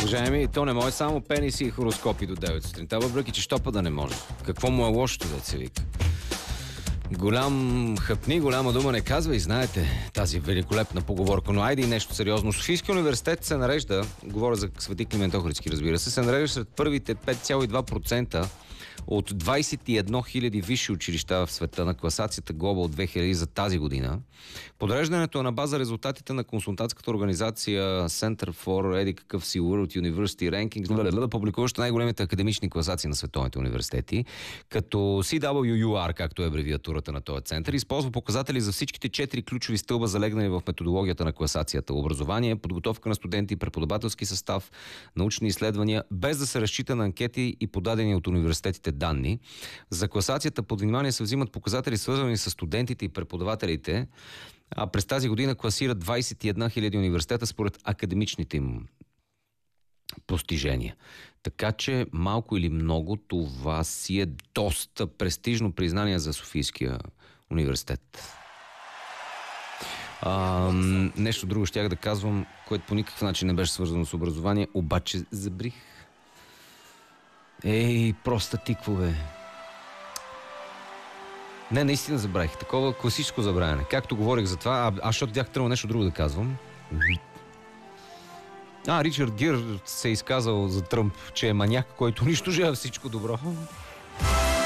Уважаеми, то не може само пениси и хороскопи до 9 сутринта, въпреки че щопа да не може. Какво му е лошото, да се вика? Голям хъпни, голяма дума не казва и знаете тази великолепна поговорка. Но айде и нещо сериозно. Софийския университет се нарежда, говоря за Свети Климент Охридски, разбира се нарежда сред първите 5,2% от 21 000 висши училища в света на класацията Global 2000 за тази година. Подреждането е на база резултатите на консултантската организация Center for еди какъв си World University Rankings, публикуваща най-големите академични класации на световните университети, като CWUR, както е абревиатурата на този център, използва показатели за всичките 4 ключови стълба, залегнали в методологията на класацията: образование, подготовка на студенти, преподавателски състав, научни изследвания, без да се разчита на анкети и подадени от университетите данни. За класацията под внимание се взимат показатели, свързани с студентите и преподавателите, а през тази година класират 21 000 университета според академичните им постижения. Така че малко или много това си е доста престижно признание за Софийския университет. Нещо друго щях да казвам, което по никакъв начин не беше свързано с образование, обаче забрих. Ей, проста тиквове. Не, наистина забравих. Такова класическо забравяне. Както говорих за това, защото бях тръгнал нещо друго да казвам. Ричард Гир се е изказал за Тръмп, че е маняк, който унищожава всичко добро.